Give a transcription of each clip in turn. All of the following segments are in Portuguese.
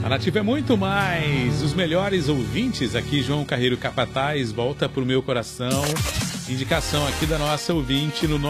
A Nativa é muito mais. Os melhores ouvintes aqui, João Carreiro Capataz, volta pro meu coração. Indicação aqui da nossa ouvinte no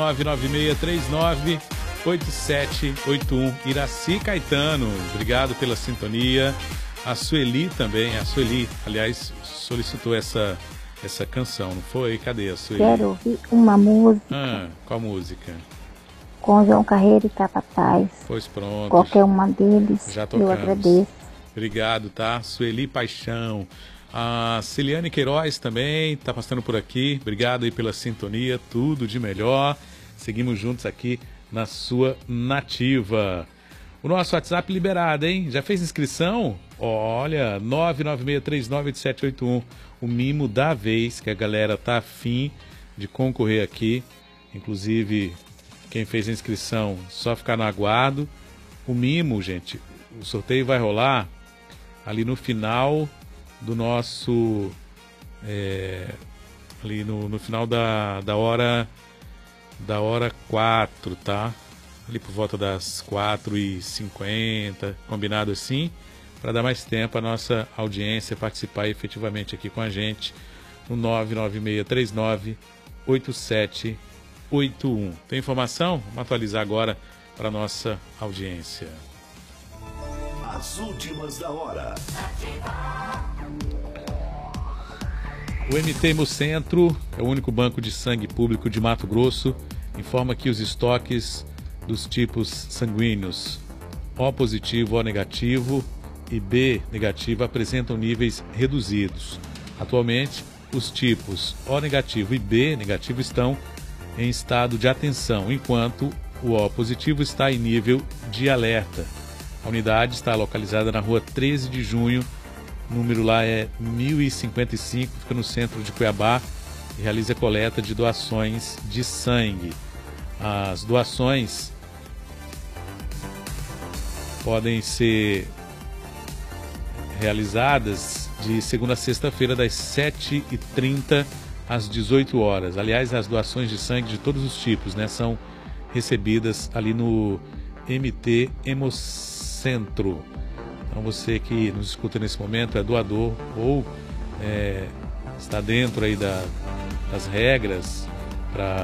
996398781, Iraci Caetano. Obrigado pela sintonia. A Sueli também, aliás, solicitou essa canção, não foi? Cadê a Sueli? Quero ouvir uma música. Qual música? Com João Carreiro e Capataz. Pois pronto. Qualquer uma deles, já tocamos. eu agradeço. Obrigado, tá? Sueli Paixão. A Celiane Queiroz também está passando por aqui. Obrigado aí pela sintonia, tudo de melhor. Seguimos juntos aqui na sua Nativa. O nosso WhatsApp liberado, hein? Já fez inscrição? Olha, 996398781. O mimo da vez, que a galera tá afim de concorrer aqui. Inclusive, quem fez a inscrição, só ficar no aguardo. O mimo, gente, o sorteio vai rolar ali no final do nosso... ali no final da hora 4, tá? Ali por volta das 4h50, combinado assim, para dar mais tempo à nossa audiência participar efetivamente aqui com a gente no 996398781. Tem informação? Vamos atualizar agora para a nossa audiência. As últimas da hora. O MT Hemocentro é o único banco de sangue público de Mato Grosso, informa que os estoques dos tipos sanguíneos O positivo, O negativo e B negativo apresentam níveis reduzidos. Atualmente, os tipos O negativo e B negativo estão em estado de atenção, enquanto o O positivo está em nível de alerta. A unidade está localizada na rua 13 de junho, o número lá é 1055, fica no centro de Cuiabá e realiza coleta de doações de sangue. As doações podem ser realizadas de segunda a sexta-feira, das 7h30 às 18 horas. Aliás, as doações de sangue de todos os tipos, né, são recebidas ali no MT Hemocentro. Então você que nos escuta nesse momento é doador ou está dentro aí das regras para